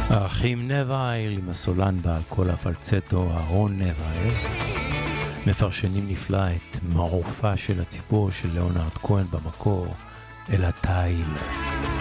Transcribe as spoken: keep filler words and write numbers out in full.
האחים נבייל עם הסולן בעל קול הפלצטו אהרון נבייל מפרשנים נפלא את מערופה של הציפור של ליאונרד כהן במקור אל התיל.